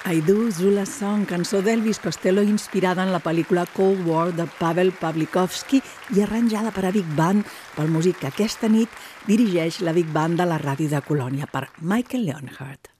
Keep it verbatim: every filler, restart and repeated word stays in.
I Do Zula Song, cançó d'Elvis Costello inspirada en la pel·lícula Cold War de Pavel Pawlikowski i arranjada per a Big Band pel músic que aquesta nit dirigeix la Big Band de la ràdio de Colònia, per Michael Leonhardt.